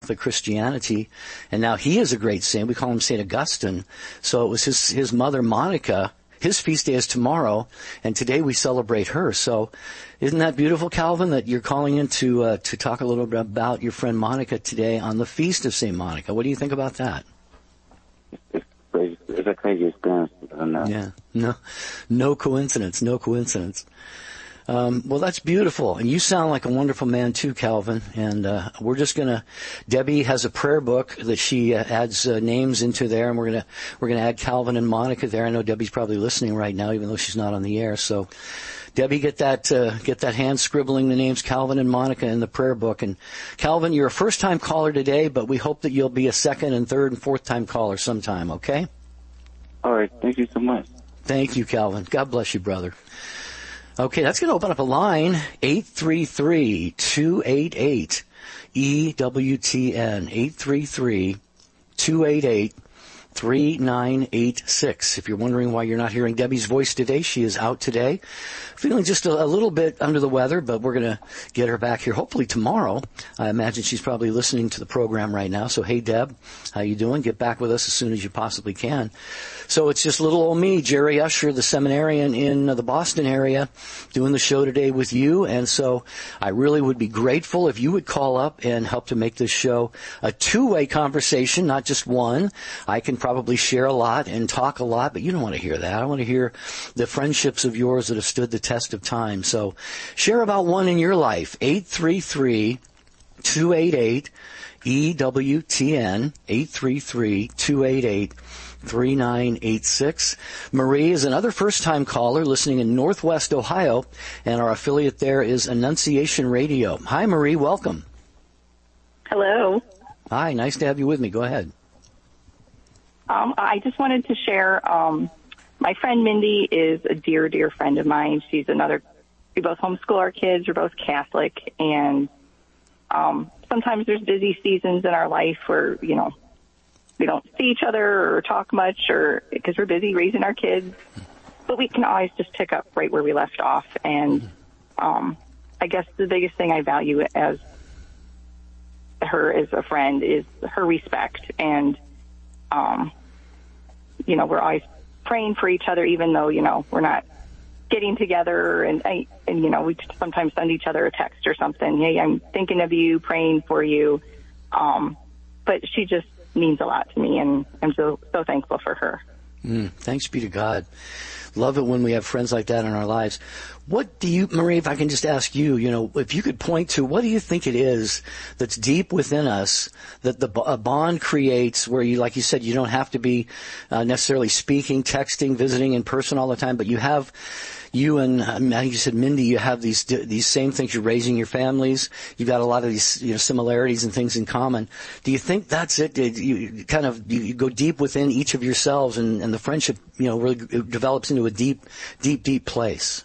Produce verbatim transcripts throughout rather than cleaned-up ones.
Catholic Christianity, and now he is a great saint. We call him Saint Augustine. So it was his his mother Monica. His feast day is tomorrow, and today we celebrate her. So isn't that beautiful, Calvin, that you're calling in to uh, to talk a little bit about your friend Monica today on the feast of Saint Monica? What do you think about that? It's crazy. It's a crazy experience. I don't know. Yeah, no, no coincidence, no coincidence. Um, well, that's beautiful. And you sound like a wonderful man too, Calvin. And, uh, we're just gonna, Debbie has a prayer book that she uh, adds uh, names into there, and we're gonna, we're gonna add Calvin and Monica there. I know Debbie's probably listening right now, even though she's not on the air. So, Debbie, get that, uh, get that hand scribbling the names Calvin and Monica in the prayer book. And Calvin, you're a first time caller today, but we hope that you'll be a second and third and fourth time caller sometime, okay? All right. Thank you so much. Thank you, Calvin. God bless you, brother. Okay, that's going to open up a line, eight three three, two eight eight, E W T N, eight three three, two eight eight, three nine eight six. If you're wondering why you're not hearing Debbie's voice today, she is out today. Feeling just a, a little bit under the weather, but we're going to get her back here hopefully tomorrow. I imagine she's probably listening to the program right now. So, hey, Deb, how you doing? Get back with us as soon as you possibly can. So it's just little old me, Jerry Usher, the seminarian in the Boston area, doing the show today with you. And so I really would be grateful if you would call up and help to make this show a two-way conversation, not just one. I can probably share a lot and talk a lot, but you don't want to hear that. I want to hear the friendships of yours that have stood the test of time. So share about one in your life, eight three three, two eight eight, E W T N, eight three three, two eight eight, three nine eight six. Marie is another first-time caller listening in Northwest Ohio, and our affiliate there is Annunciation Radio. Hi, Marie. Welcome. Hello. Hi. Nice to have you with me. Go ahead. Um, I just wanted to share, um, my friend Mindy is a dear, dear friend of mine. She's another, we both homeschool our kids. We're both Catholic, and um, sometimes there's busy seasons in our life where, you know, we don't see each other or talk much, or because we're busy raising our kids. But we can always just pick up right where we left off. And um, I guess the biggest thing I value as her as a friend is her respect. And, um, you know, we're always praying for each other, even though, you know, we're not getting together. And, I, and you know, we sometimes send each other a text or something. Hey, I'm thinking of you, praying for you. Um, but she just means a lot to me, and I'm so so thankful for her. Mm, thanks be to God. Love it when we have friends like that in our lives. What do you, Marie, if I can just ask you, you know, if you could point to, what do you think it is that's deep within us that the a bond creates where you, like you said, you don't have to be uh, necessarily speaking, texting, visiting in person all the time, but you have, you and, um, I think you said Mindy, you have these these same things. You're raising your families. You've got a lot of these, you know, similarities and things in common. Do you think that's it? Did you kind of you go deep within each of yourselves, and, and the friendship, you know, really develops into a deep, deep, deep place?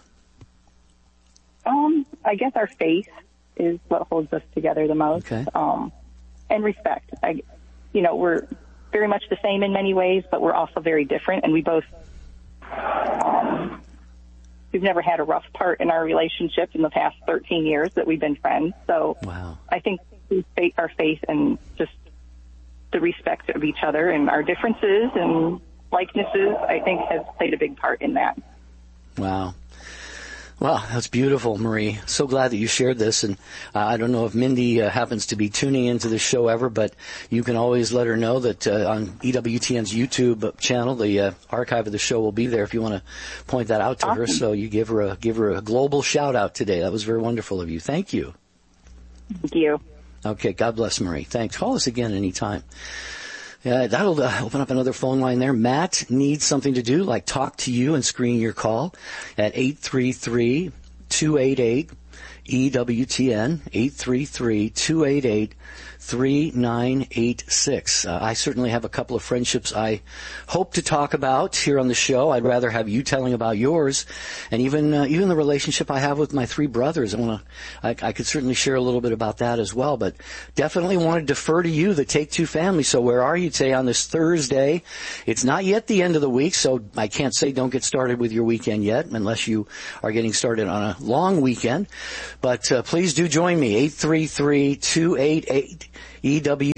Um, I guess our faith is what holds us together the most. Okay. Um, and respect. I, you know, we're very much the same in many ways, but we're also very different, and we both. Um, We've never had a rough part in our relationship in the past thirteen years that we've been friends. So wow. I think our faith and just the respect of each other and our differences and likenesses, I think, has played a big part in that. Wow. Wow, that's beautiful, Marie. So glad that you shared this. And uh, I don't know if Mindy uh, happens to be tuning into the show ever, but you can always let her know that uh, on E W T N's YouTube channel, the uh, archive of the show will be there if you want to point that out to awesome. her. So you give her a give her a global shout out today. That was very wonderful of you. Thank you. Thank you. Okay, God bless, Marie. Thanks. Call us again anytime. Yeah, that'll uh, open up another phone line there. Matt needs something to do, like talk to you and screen your call at eight three three, two eight eight, E W T N, eight three three, two eight eight, three nine eight six. Uh, I certainly have a couple of friendships I hope to talk about here on the show. I'd rather have you telling about yours, and even uh, even the relationship I have with my three brothers. I want to, I, I could certainly share a little bit about that as well, but definitely want to defer to you, the Take Two family. So where are you today on this Thursday? It's not yet the end of the week, so I can't say don't get started with your weekend yet, unless you are getting started on a long weekend. But uh, please do join me, eight three three, two eight eight, E W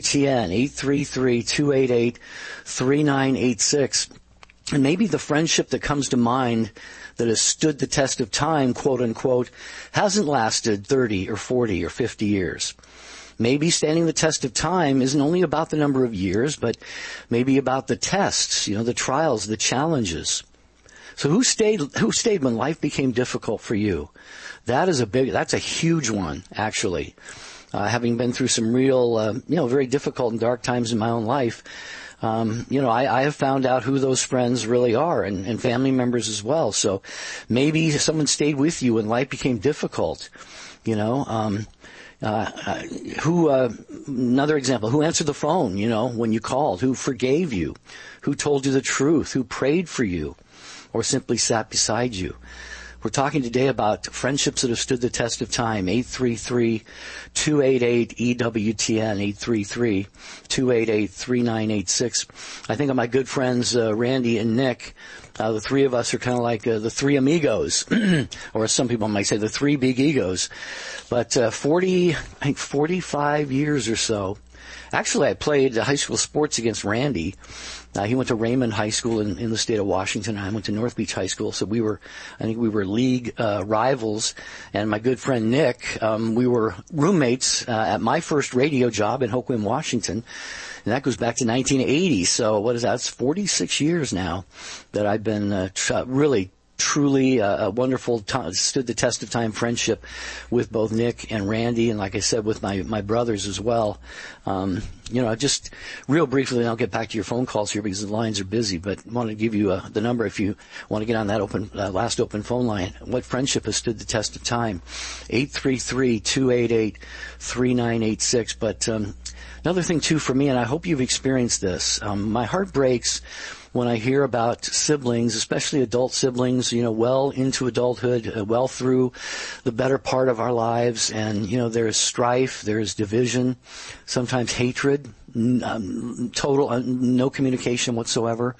T N, eight three three, two eight eight, three nine eight six. And maybe the friendship that comes to mind that has stood the test of time, quote unquote, hasn't lasted thirty or forty or fifty years. Maybe standing the test of time isn't only about the number of years, but maybe about the tests, you know, the trials, the challenges. So who stayed, who stayed when life became difficult for you? That is a big, that's a huge one, actually. Uh, having been through some real, uh, you know, very difficult and dark times in my own life, um, you know, I, I have found out who those friends really are, and, and family members as well. So maybe someone stayed with you when life became difficult, you know. Um, uh, uh, who, uh, another example, who answered the phone, you know, when you called, who forgave you, who told you the truth, who prayed for you, or simply sat beside you. We're talking today about friendships that have stood the test of time. eight three three, two eight eight, E W T N, eight three three, two eight eight, three nine eight six. I think of my good friends uh, Randy and Nick. Uh, the three of us are kind of like uh, the three amigos, or as some people might say, the three big egos. But uh, forty, I think forty-five years or so. Actually, I played high school sports against Randy. Uh, he went to Raymond High School in, in the state of Washington. I went to North Beach High School, so we were, I think we were league uh, rivals. And my good friend Nick, um, we were roommates uh, at my first radio job in Hoquiam, Washington. And that goes back to nineteen eighty. So what is that? It's forty-six years now that I've been uh, tr- really truly uh, a wonderful, t- stood the test of time friendship with both Nick and Randy, and like I said, with my, my brothers as well. Um, you know, just real briefly, and I'll get back to your phone calls here because the lines are busy, but I want to give you uh, the number if you want to get on that open, uh, last open phone line. What friendship has stood the test of time? eight three three, two eight eight, three nine eight six. But um, another thing, too, for me, and I hope you've experienced this, um, my heart breaks when I hear about siblings, especially adult siblings, you know, well into adulthood, uh, well through the better part of our lives, and, you know, there's strife, there's division, sometimes hatred, um, total, uh, no communication whatsoever,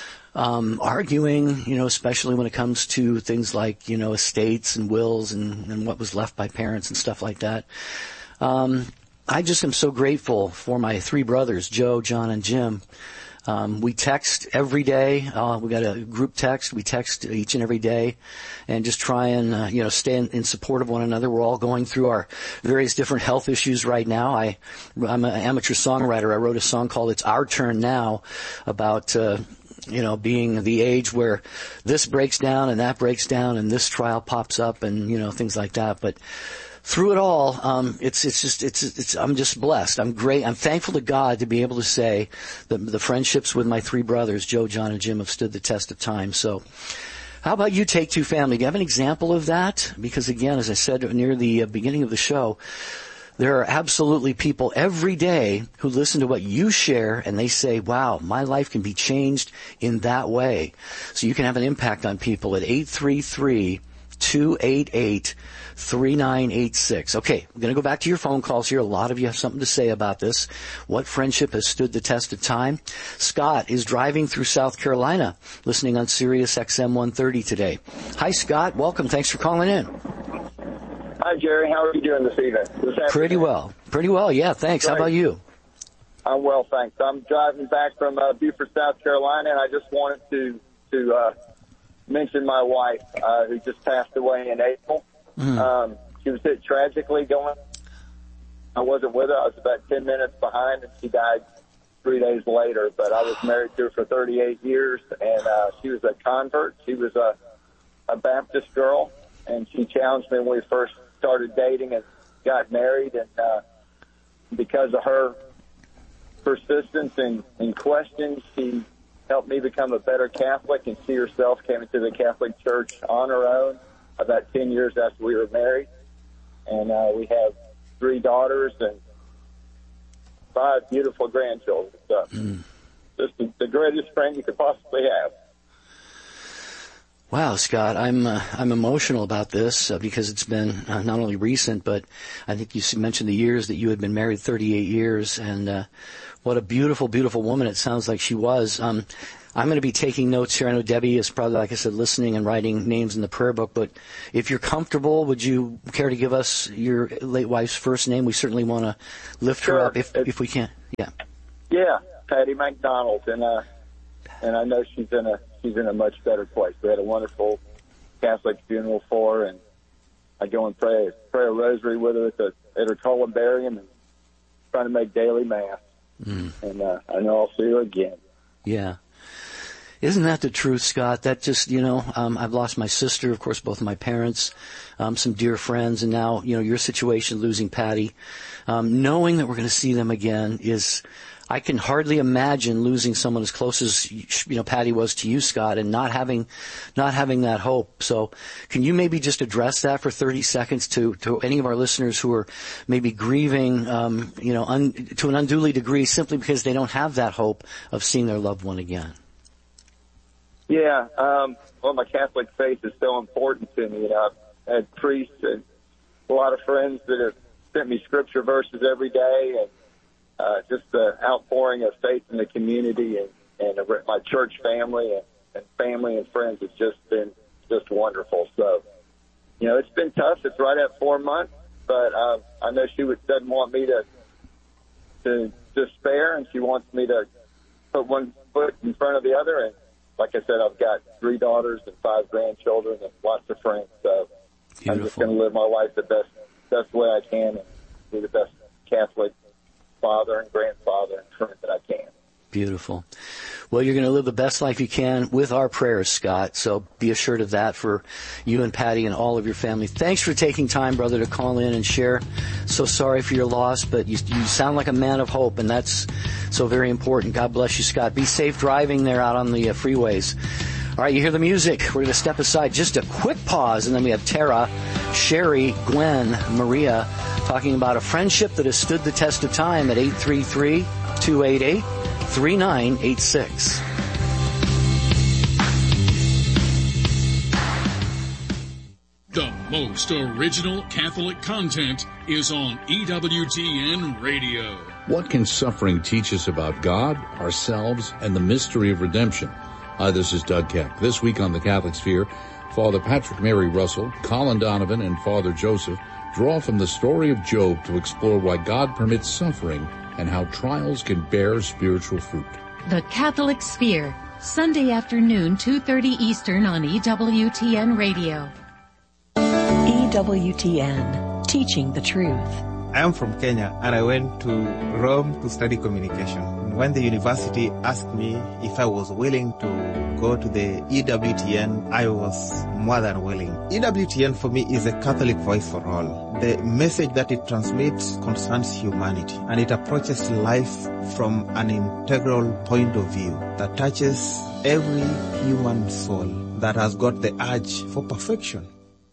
um, arguing, you know, especially when it comes to things like, you know, estates and wills and, and what was left by parents and stuff like that. Um, I just am so grateful for my three brothers, Joe, John, and Jim. Um, we text every day. Uh, we got a group text. We text each and every day, and just try and uh, you know stay in, in support of one another. We're all going through our various different health issues right now. I, I'm an amateur songwriter. I wrote a song called "It's Our Turn Now," about uh, you know being the age where this breaks down and that breaks down and this trial pops up and you know things like that. But through it all, um, it's, it's just, it's, it's, I'm just blessed. I'm great. I'm thankful to God to be able to say that the friendships with my three brothers, Joe, John, and Jim, have stood the test of time. So how about you, Take Two family? Do you have an example of that? Because again, as I said near the uh, beginning of the show, there are absolutely people every day who listen to what you share and they say, wow, my life can be changed in that way. So you can have an impact on people at eight three three, two eight eight, three nine eight six. Okay, I'm going to go back to your phone calls here. A lot of you have something to say about this. What friendship has stood the test of time? Scott is driving through South Carolina, listening on Sirius X M one thirty today. Hi, Scott. Welcome. Thanks for calling in. Hi, Jerry. How are you doing this evening? This Pretty well. Pretty well, yeah. Thanks. Great. How about you? I'm well, thanks. I'm driving back from uh, Beaufort, South Carolina, and I just wanted to to uh, mention my wife, uh, who just passed away in April. Mm. Um, she was hit tragically going. I wasn't with her. I was about ten minutes behind, and she died three days later. But I was married to her for thirty-eight years, and uh, she was a convert. She was a, a Baptist girl, and she challenged me when we first started dating and got married. And uh, because of her persistence and, and questions, she helped me become a better Catholic, and she herself came into the Catholic Church on her own about ten years after we were married. And uh, we have three daughters and five beautiful grandchildren. So mm. just the, the greatest friend you could possibly have. Wow, Scott, I'm uh, I'm emotional about this uh, because it's been uh, not only recent, but I think you mentioned the years that you had been married, thirty-eight years, and uh, what a beautiful, beautiful woman it sounds like she was. Um, I'm going to be taking notes here. I know Debbie is probably, like I said, listening and writing names in the prayer book, but if you're comfortable, would you care to give us your late wife's first name? We certainly want to lift Sure. her up if It's, if we can. Yeah. Yeah, Patty McDonald, and uh, and I know she's in a she's in a much better place. We had a wonderful Catholic funeral for her, and I go and pray pray a rosary with her at the at her columbarium and trying to make daily mass. Mm. And uh, I know I'll see her again. Yeah. Isn't that the truth, Scott? That just, you know, um, I've lost my sister, of course, both of my parents, um, some dear friends, and now, you know, your situation, losing Patty. Um, knowing that we're going to see them again is, I can hardly imagine losing someone as close as, you know, Patty was to you, Scott, and not having, not having that hope. So can you maybe just address that for thirty seconds to, to any of our listeners who are maybe grieving, um, you know, un, to an unduly degree simply because they don't have that hope of seeing their loved one again? Yeah, um, well, my Catholic faith is so important to me. You know, I've had priests and a lot of friends that have sent me scripture verses every day, and uh, just the outpouring of faith in the community and, and my church family and, and family and friends has just been just wonderful. So, you know, it's been tough. It's right at four months, but uh, I know she would, doesn't want me to to despair, and she wants me to put one foot in front of the other. And like I said, I've got three daughters and five grandchildren and lots of friends. So Beautiful. I'm just going to live my life the best best way I can and be the best Catholic father and grandfather and friend that I can. Beautiful. Well, you're going to live the best life you can with our prayers, Scott. So be assured of that for you and Patty and all of your family. Thanks for taking time, brother, to call in and share. So sorry for your loss, but you, you sound like a man of hope, and that's so very important. God bless you, Scott. Be safe driving there out on the uh, freeways. All right, you hear the music. We're going to step aside. Just a quick pause, and then we have Tara, Sherry, Gwen, Maria talking about a friendship that has stood the test of time at eight three three, two eight eight, three nine eight six. The most original Catholic content is on E W T N Radio. What can suffering teach us about God, ourselves, and the mystery of redemption? Hi, this is Doug Keck. This week on the Catholic Sphere, Father Patrick Mary Russell, Colin Donovan, and Father Joseph draw from the story of Job to explore why God permits suffering and how trials can bear spiritual fruit. The Catholic Sphere, Sunday afternoon, two thirty Eastern on E W T N Radio. E W T N, teaching the truth. I am from Kenya, and I went to Rome to study communication. When the university asked me if I was willing to go to the E W T N, I was more than willing. E W T N for me is a Catholic voice for all. The message that it transmits concerns humanity, and it approaches life from an integral point of view that touches every human soul that has got the urge for perfection.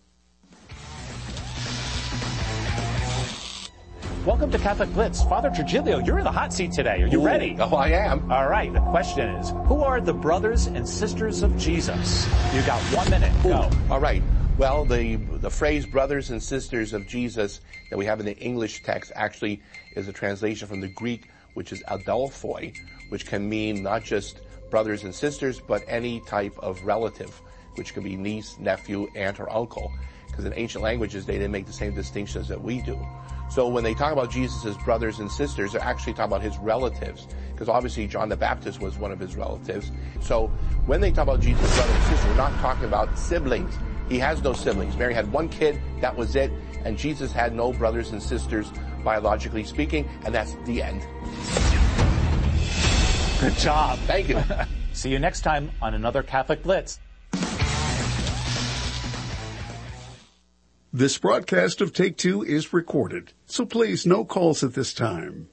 Welcome to Catholic Blitz. Father Trujillo, you're in the hot seat today. Are you Ooh, ready? Oh, I am. All right. The question is, who are the brothers and sisters of Jesus? You got one minute. Ooh, Go. All right. Well, the the phrase brothers and sisters of Jesus that we have in the English text actually is a translation from the Greek, which is adelphoi, which can mean not just brothers and sisters, but any type of relative, which can be niece, nephew, aunt, or uncle. Because in ancient languages, they didn't make the same distinctions that we do. So when they talk about Jesus' brothers and sisters, they're actually talking about his relatives. Because obviously John the Baptist was one of his relatives. So when they talk about Jesus' brothers and sisters, we're not talking about siblings. He has no siblings. Mary had one kid, that was it. And Jesus had no brothers and sisters, biologically speaking, and that's the end. Good job. Thank you. See you next time on another Catholic Blitz. This broadcast of Take Two is recorded, so please no calls at this time.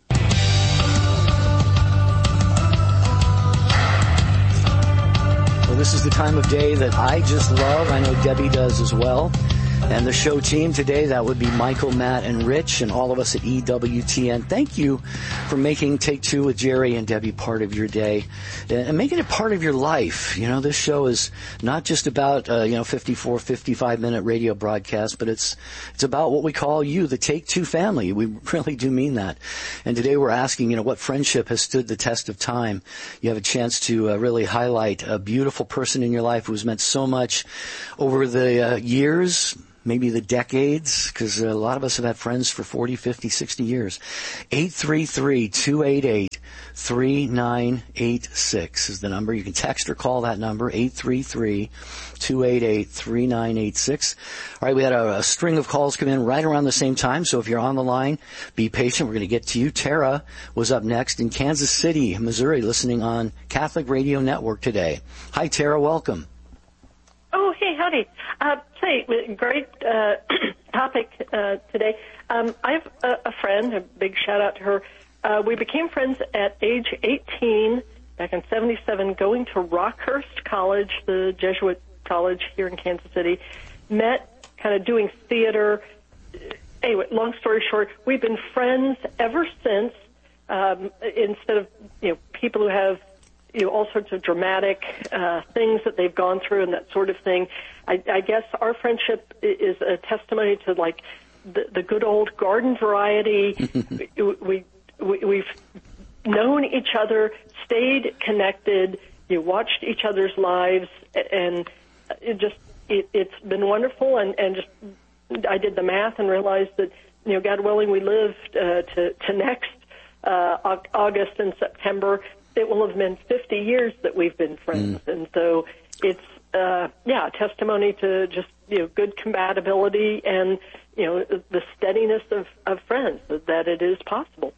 Well, this is the time of day that I just love. I know Debbie does as well. And the show team today, that would be Michael, Matt, and Rich, and all of us at E W T N. Thank you for making Take Two with Jerry and Debbie part of your day and making it part of your life. You know, this show is not just about, uh, you know, fifty-four, fifty-five minute radio broadcast, but it's, it's about what we call you, the Take Two family. We really do mean that. And today we're asking, you know, what friendship has stood the test of time. You have a chance to uh, really highlight a beautiful person in your life who's meant so much over the uh, years, maybe the decades, because a lot of us have had friends for forty, fifty, sixty years. eight three three, two eight eight, three nine eight six is the number. You can text or call that number, eight three three, two eight eight, three nine eight six. All right, we had a, a string of calls come in right around the same time, so if you're on the line, be patient. We're going to get to you. Tara was up next in Kansas City, Missouri, listening on Catholic Radio Network today. Hi, Tara. Welcome. Oh, hey, howdy. Uh, say, great uh, topic uh, today. Um, I have a, a friend, a big shout out to her. Uh, we became friends at age eighteen, back in seventy-seven, going to Rockhurst College, the Jesuit college here in Kansas City. Met, kind of doing theater. Anyway, long story short, we've been friends ever since. Um, instead of, you know, people who have, you know, all sorts of dramatic uh, things that they've gone through and that sort of thing. I, I guess our friendship is a testimony to, like, the, the good old garden variety. we, we, we've known each other, stayed connected, you watched each other's lives, and it just, it, it's been wonderful. And, and just, I did the math and realized that, you know, God willing, we lived uh, to, to next uh, August and September. It will have been fifty years that we've been friends. Mm. And so it's, uh, yeah, a testimony to just, you know, good compatibility and, you know, the steadiness of, of friends, that it is possible.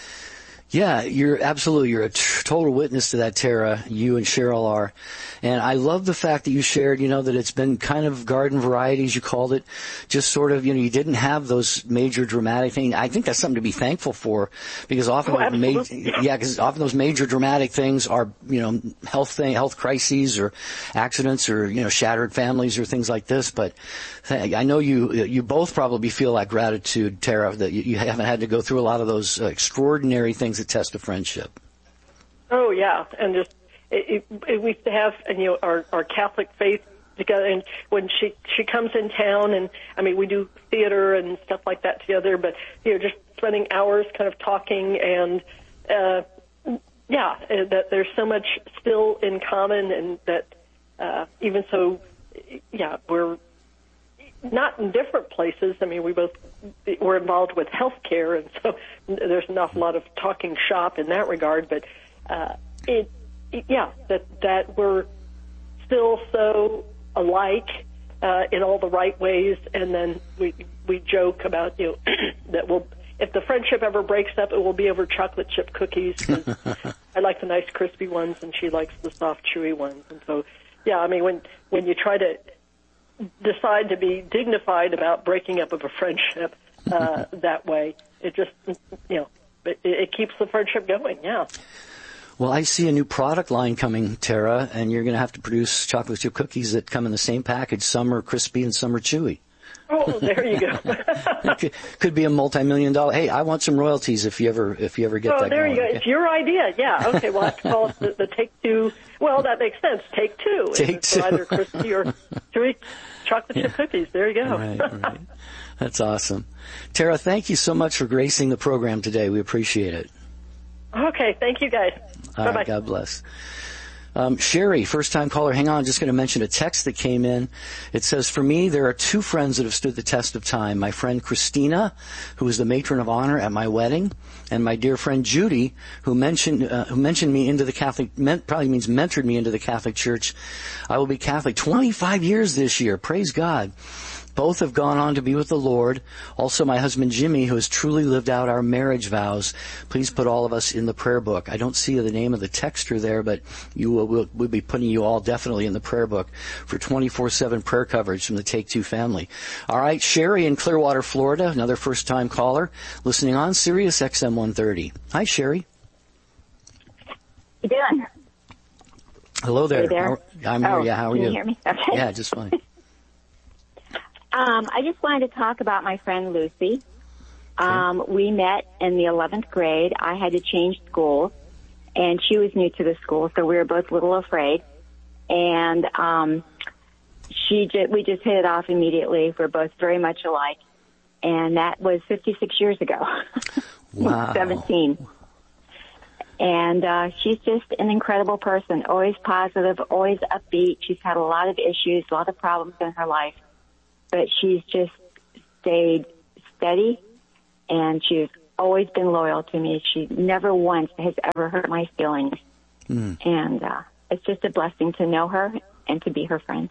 Yeah, you're absolutely, you're a t- total witness to that, Tara. You and Cheryl are. And I love the fact that you shared, you know, that it's been kind of garden variety, as you called it. Just sort of, you know, you didn't have those major dramatic things. I think that's something to be thankful for, because often, oh, ma- yeah, because often those major dramatic things are, you know, health thing, health crises or accidents or, you know, shattered families or things like this. But I know you, you both probably feel that gratitude, Tara, that you, you haven't had to go through a lot of those uh, extraordinary things that test of friendship. Oh, yeah. And just, it, it, we used to have, and, you know, our, our Catholic faith together. And when she, she comes in town, and, I mean, we do theater and stuff like that together, but, you know, just spending hours kind of talking and, uh, yeah, that there's so much still in common, and that, uh, even so, yeah, we're not in different places. I mean, we both were involved with healthcare, and so there's an awful lot of talking shop in that regard. But uh, it, it, yeah, that that we're still so alike uh, in all the right ways. And then we we joke about, you know, that we'll, if the friendship ever breaks up, it will be over chocolate chip cookies. I like the nice crispy ones, and she likes the soft chewy ones. And so, yeah, I mean, when when you try to decide to be dignified about breaking up of a friendship uh, that way, it just, you know, it, it keeps the friendship going, yeah. Well, I see a new product line coming, Tara, and you're going to have to produce chocolate chip cookies that come in the same package. Some are crispy and some are chewy. Oh, there you go. It could, could be a multi-million dollar. Hey, I want some royalties if you ever if you ever get oh, that. Oh, there going. you go. Okay. It's your idea. Yeah. Okay. We'll have to call it the, the Take Two. Well, that makes sense. Take Two. Take Two. Either crispy or chewy chocolate chip yeah. cookies. There you go. Right, right. That's awesome, Tara. Thank you so much for gracing the program today. We appreciate it. Okay. Thank you, guys. All Bye-bye. right. God bless. Um, Sherry, first-time caller. Hang on, I'm just going to mention a text that came in. It says, for me, there are two friends that have stood the test of time. My friend Christina, who was the matron of honor at my wedding, and my dear friend Judy, who mentioned uh, who mentioned me into the Catholic, meant, probably means mentored me into the Catholic Church. I will be Catholic twenty-five years this year. Praise God. Both have gone on to be with the Lord. Also, my husband Jimmy, who has truly lived out our marriage vows. Please put all of us in the prayer book. I don't see the name of the texter there, but you will, we'll, we'll be putting you all definitely in the prayer book for twenty-four seven prayer coverage from the Take Two family. All right, Sherry in Clearwater, Florida, another first-time caller, listening on Sirius X M one thirty. Hi, Sherry. How you doing? Hello there. Are you there? How, I'm here. Oh, yeah, how are can you? you hear me? Okay. Yeah, just fine. Um, I just wanted to talk about my friend Lucy. Um, we met in the eleventh grade. I had to change schools, and she was new to the school, so we were both a little afraid. And um, she just, we just hit it off immediately. We're both very much alike. And that was fifty-six years ago. Wow. seventeen. And uh, she's just an incredible person, always positive, always upbeat. She's had a lot of issues, a lot of problems in her life, but she's just stayed steady, and she's always been loyal to me. She never once has ever hurt my feelings. Mm. And uh, it's just a blessing to know her and to be her friend.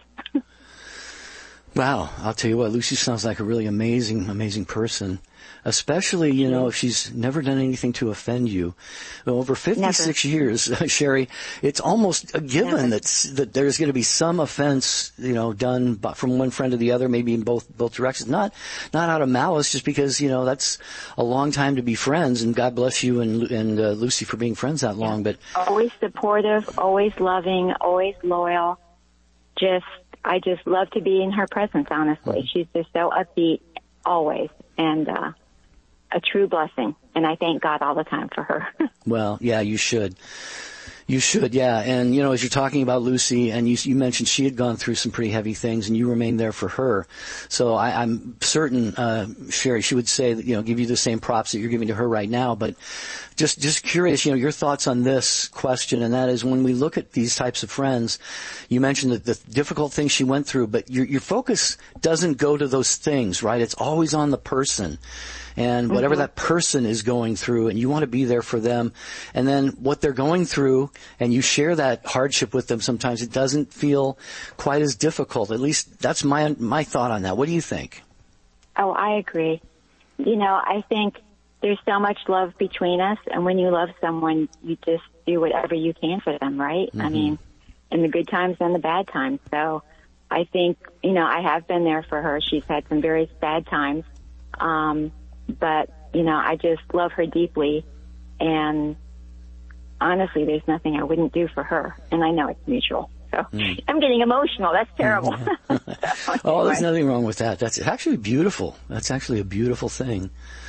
Wow, I'll tell you what, Lucy sounds like a really amazing, amazing person. Especially, you know, if she's never done anything to offend you. Over fifty-six never. years, Sherry, it's almost a given that's, that there's going to be some offense, you know, done from one friend to the other, maybe in both both directions. Not not out of malice, just because, you know, that's a long time to be friends, and God bless you and, and uh, Lucy for being friends that long. But always supportive, always loving, always loyal. Just, I just love to be in her presence, honestly. Mm-hmm. She's just so upbeat, always. And, uh, a true blessing, and I thank God all the time for her. Well, yeah, you should. You should, yeah. And, you know, as you're talking about Lucy, and you, you mentioned she had gone through some pretty heavy things, and you remained there for her. So I, I'm certain, uh, Sherry, she would say that, you know, give you the same props that you're giving to her right now. But just, just curious, you know, your thoughts on this question, and that is when we look at these types of friends, you mentioned that the difficult things she went through, but your, your focus doesn't go to those things, right? It's always on the person. And whatever mm-hmm. that person is going through, and you want to be there for them. And then what they're going through, and you share that hardship with them sometimes, it doesn't feel quite as difficult. At least that's my my thought on that. What do you think? Oh, I agree. You know, I think there's so much love between us, and when you love someone, you just do whatever you can for them, right? Mm-hmm. I mean, in the good times and the bad times. So I think, you know, I have been there for her. She's had some very bad times. Um, But, you know, I just love her deeply, and honestly, there's nothing I wouldn't do for her, and I know it's mutual. So mm. I'm getting emotional. That's terrible. so, oh, anyway. There's nothing wrong with that. That's actually beautiful. That's actually a beautiful thing.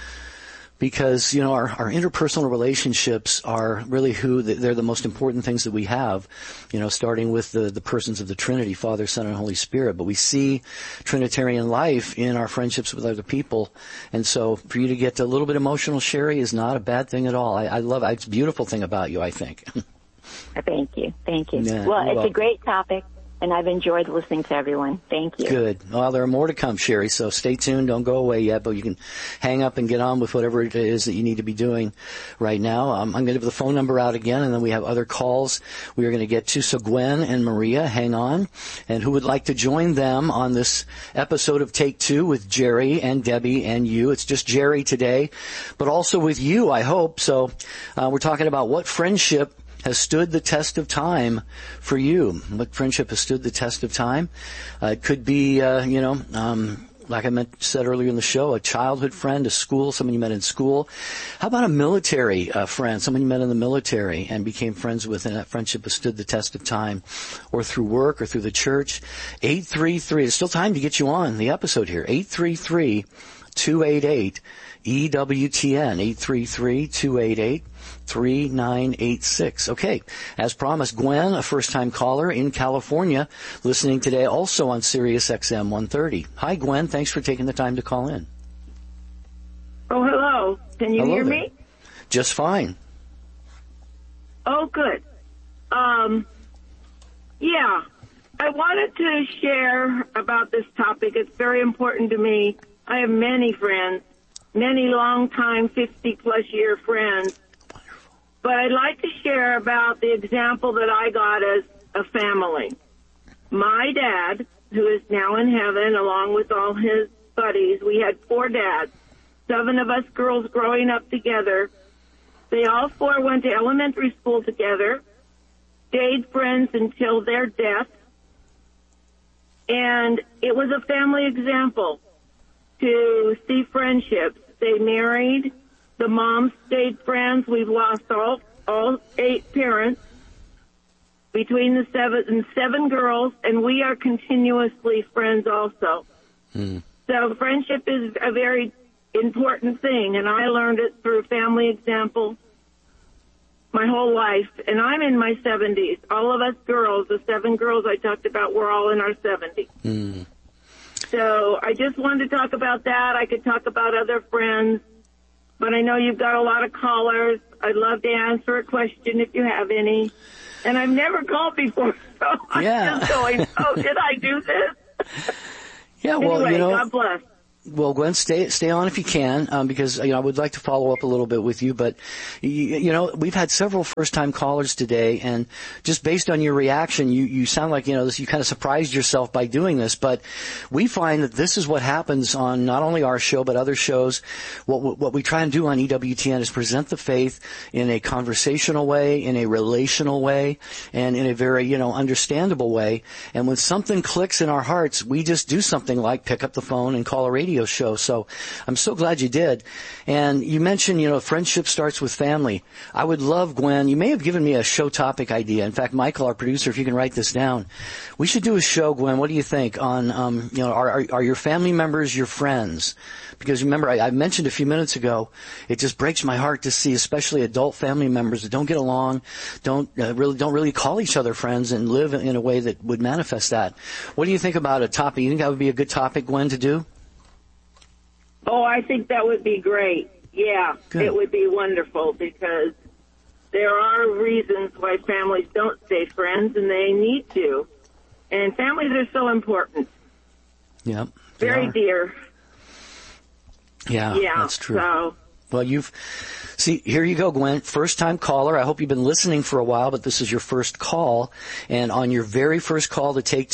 Because, you know, our, our interpersonal relationships are really who, they're the most important things that we have, you know, starting with the, the persons of the Trinity, Father, Son, and Holy Spirit. But we see Trinitarian life in our friendships with other people. And so for you to get a little bit emotional, Sherry, is not a bad thing at all. I, I love it. It's a beautiful thing about you, I think. Thank you. Thank you. Yeah, well, it's well. a great topic. And I've enjoyed listening to everyone. Thank you. Good. Well, there are more to come, Sherry, so stay tuned. Don't go away yet, but you can hang up and get on with whatever it is that you need to be doing right now. Um, I'm going to give the phone number out again, and then we have other calls we are going to get to. So Gwen and Maria, hang on. And who would like to join them on this episode of Take Two with Jerry and Debbie and you? It's just Jerry today, but also with you, I hope. So uh, we're talking about what friendship has stood the test of time for you. What friendship has stood the test of time? Uh, it could be, uh, you know, um, like I meant, said earlier in the show, a childhood friend, a school, someone you met in school. How about a military uh, friend, someone you met in the military and became friends with, and that friendship has stood the test of time, or through work or through the church? eight three three, there's still time to get you on the episode here. eight three three, two eight eight, E W T N, eight three three, two eight eight, three nine eight six. Okay, as promised, Gwen, a first-time caller in California, listening today also on Sirius X M one thirty. Hi, Gwen. Thanks for taking the time to call in. Oh, hello. Can you hello hear there. me? Just fine. Oh, good. Um, yeah, I wanted to share about this topic. It's very important to me. I have many friends, many long-time, fifty-plus year friends. But I'd like to share about the example that I got as a family. My dad, who is now in heaven, along with all his buddies, we had four dads, seven of us girls growing up together. They all four went to elementary school together, stayed friends until their death, and it was a family example to see friendships. They married. The moms stayed friends. We've lost all all eight parents between the seven and seven girls, and we are continuously friends also. Mm. So friendship is a very important thing, and I learned it through family example my whole life. And I'm in my seventies. All of us girls, the seven girls I talked about, we're all in our seventies. Mm. So I just wanted to talk about that. I could talk about other friends, but I know you've got a lot of callers. I'd love to answer a question if you have any. And I've never called before, so I'm Yeah. just going, oh, did I do this? Yeah, well, anyway, you know. God bless. Well, Gwen, stay stay on if you can, um, because you know I would like to follow up a little bit with you. But you, you know, we've had several first-time callers today, and just based on your reaction, you you sound like you know this, you kind of surprised yourself by doing this. But we find that this is what happens on not only our show but other shows. What what we try and do on E W T N is present the faith in a conversational way, in a relational way, and in a very you know understandable way. And when something clicks in our hearts, we just do something like pick up the phone and call a radio show. So I'm so glad you did. And you mentioned, you know, friendship starts with family. I would love, Gwen, you may have given me a show topic idea. In fact, Michael, our producer, if you can write this down, we should do a show, Gwen, what do you think, on, um, you know, are, are, are your family members your friends? Because remember, I, I mentioned a few minutes ago, it just breaks my heart to see, especially adult family members that don't get along, don't uh, really don't really call each other friends and live in a way that would manifest that. What do you think about a topic? You think that would be a good topic, Gwen, to do? Oh, I think that would be great. Yeah, Good. It would be wonderful because there are reasons why families don't stay friends, and they need to. And families are so important. Yeah. Very dear. Yeah, Yeah, that's true. So. Well, you've, see, here you go, Gwen, first time caller. I hope you've been listening for a while, but this is your first call. And on your very first call to Take